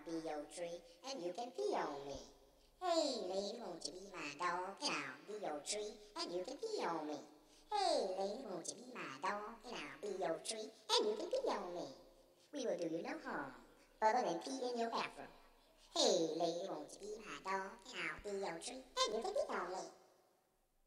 be your tree, and you can pee on me. Hey, lady, won't you be my dog, and I'll be your tree, and you can pee on me. Hey, lady, won't you be my dog, and I'll be your tree, and you can pee on me. We will do you no harm, other than pee in your bathroom. Hey, lady, won't you be my dog, and I'll be your tree, and you can pee on me.